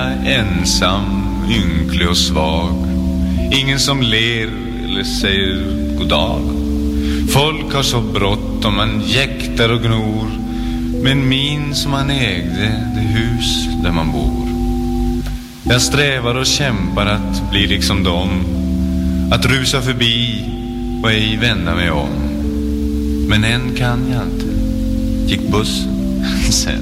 jag ensam, ynklig och svag. Ingen som ler eller säger god dag. Folk har så bråttom, man jäktar och gnor. Men min som man ägde, det hus där man bor. Jag strävar och kämpar att bli liksom dem. Att rusa förbi och ej vända mig om. Men än kan jag inte. Gick bussen sen.